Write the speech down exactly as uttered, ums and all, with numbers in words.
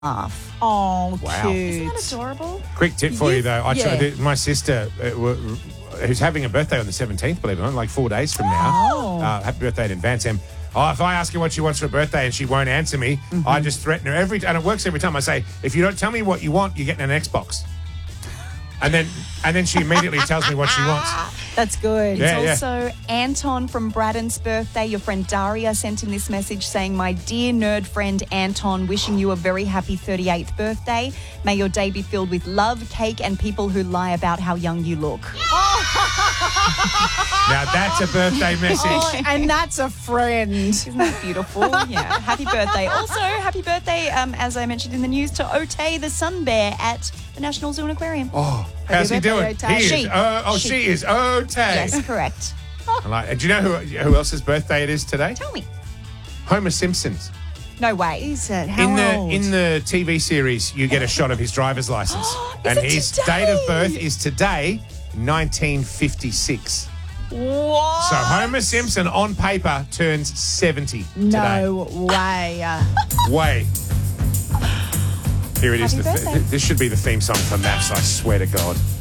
Half. Oh, Wow. cute. Isn't that adorable? Quick tip for You- you, though. I yeah. tried to, my sister, uh, w- who's having a birthday on the seventeenth, believe it or not, like four days from now. Oh. Uh, happy birthday in advance, Em. Oh, if I ask her what she wants for her birthday and she won't answer me, Mm-hmm. I just threaten her every time. And it works every time. I say, if you don't tell me what you want, you're getting an Xbox. And then and then she immediately tells me what she wants. That's good. Yeah, It's yeah. also Anton from Braddon's birthday. Your friend Daria sent in this message saying, "My dear nerd friend Anton, wishing you a very happy thirty-eighth birthday. May your day be filled with love, cake, and people who lie about how young you look." Now, that's a birthday message. Oh, and that's a friend. Isn't that beautiful? Yeah. Happy birthday. Also, happy birthday, um, as I mentioned in the news, to Otay the sun bear at the National Zoo and Aquarium. Oh, how's he birthday, doing? Otay. He She. is. Oh, oh She. she is. Otay. Yes, correct. I like, and do you know who, who else's birthday it is today? Tell me. Homer Simpson's. No way. Is it? How in the old? in the T V series, you get a shot of his driver's license, Is and it his today? date of birth is today, nineteen fifty-six. What? So Homer Simpson on paper turns seventy no way. today. Way. Here it is. Happy The th- birthday. this should be the theme song for Maths. I swear to God.